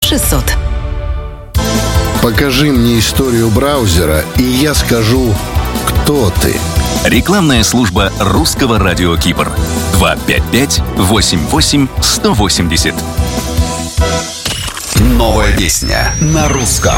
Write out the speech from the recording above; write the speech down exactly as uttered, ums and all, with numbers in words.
шестьсот. Покажи мне историю браузера, и я скажу, кто ты. Рекламная служба русского радио Кипр. два пять пять восемь восемь сто восемьдесят. Новая песня на русском.